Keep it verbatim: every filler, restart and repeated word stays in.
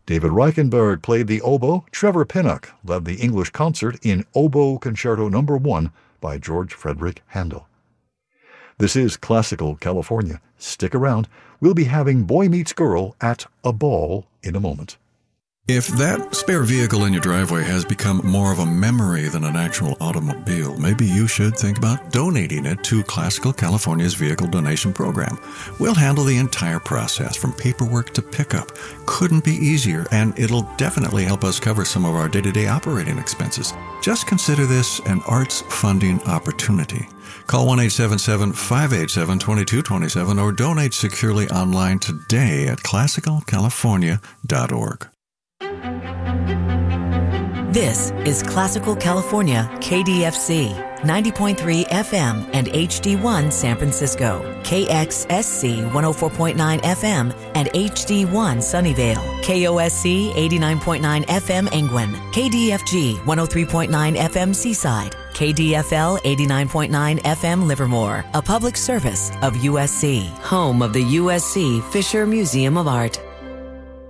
David Reichenberg played the oboe. Trevor Pinnock led the English concert in Oboe Concerto Number one by George Frederick Handel. This is Classical California. Stick around. We'll be having Boy Meets Girl at a ball in a moment. If that spare vehicle in your driveway has become more of a memory than an actual automobile, maybe you should think about donating it to Classical California's Vehicle Donation Program. We'll handle the entire process, from paperwork to pickup. Couldn't be easier, and it'll definitely help us cover some of our day-to-day operating expenses. Just consider this an arts funding opportunity. Call one eight seven seven, five eight seven, two two two seven or donate securely online today at classical california dot org. This is Classical California, K D F C, ninety point three F M and H D one San Francisco, K X S C one oh four point nine F M and H D one Sunnyvale, K O S C eighty-nine point nine F M Angwin, K D F G one oh three point nine F M Seaside, K D F L eighty-nine point nine F M Livermore, a public service of U S C, home of the U S C Fisher Museum of Art.